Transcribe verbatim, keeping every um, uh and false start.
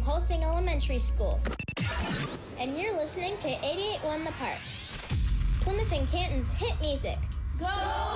from Holsting Elementary School. And you're listening to eighty-eight point one The Park, Plymouth and Canton's hit music. Go!